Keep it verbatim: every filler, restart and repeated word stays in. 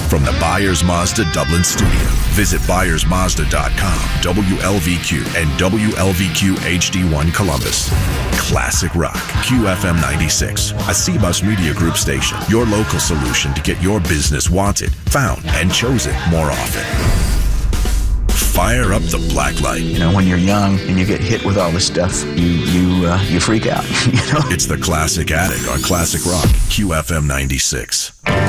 From the Byers Mazda Dublin studio, visit Byers Mazda dot com, W L V Q, and W L V Q H D one Columbus. Classic Rock, Q F M ninety-six, a C-Bus Media Group station. Your local solution to get your business wanted, found, and chosen more often. Fire up the black light. You know, when you're young and you get hit with all this stuff, you you uh, you freak out. You know, it's the Classic Attic on Classic Rock, Q F M ninety-six.